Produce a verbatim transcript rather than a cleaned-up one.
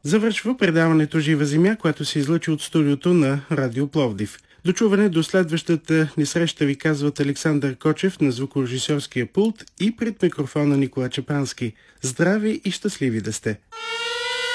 Завършва предаването Жива земя, което се излъчи от студиото на Радио Пловдив. До чуване до следващата ни среща ви казват Александър Кочев на звукорежисьорския пулт и пред микрофона Никола Чепански. Здрави и щастливи да сте!